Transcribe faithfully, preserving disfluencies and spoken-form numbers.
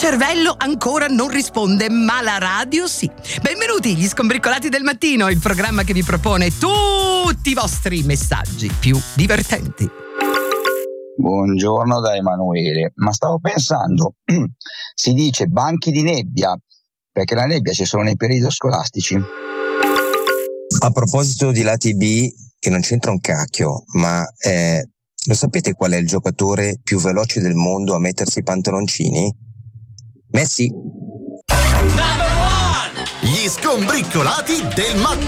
cervello ancora non risponde, ma la radio sì. Benvenuti gli Skombrickolati del mattino, il programma che vi propone tutti i vostri messaggi più divertenti. Buongiorno da Emanuele, ma stavo pensando, si dice banchi di nebbia, perché la nebbia c'è solo nei periodi scolastici. A proposito di lati B, che non c'entra un cacchio, ma eh, lo sapete qual è il giocatore più veloce del mondo a mettersi i pantaloncini? Messi. Gli Skombrickolati del mattino.